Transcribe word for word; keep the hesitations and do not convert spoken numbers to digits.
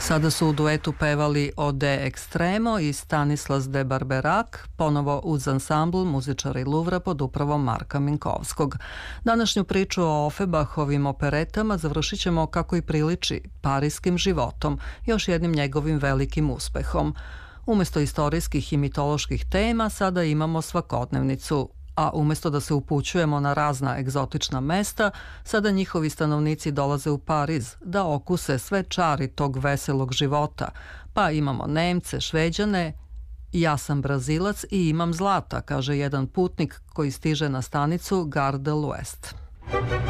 Sada su u duetu pevali Ode Extremo i Stanislas de Barberac, ponovo uz ansambl muzičara i Luvra pod upravom Marka Minkovskog. Današnju priču o Ofebahovim operetama završit ćemo, kako i priliči, parijskim životom, još jednim njegovim velikim uspehom. Umesto istorijskih i mitoloških tema sada imamo svakodnevnicu, a umesto da se upućujemo na razna egzotična mesta, sada njihovi stanovnici dolaze u Pariz da okuse sve čari tog veselog života. Pa imamo Nemce, Šveđane, ja sam Brazilac i imam zlata, kaže jedan putnik koji stiže na stanicu Gare de l'Ouest.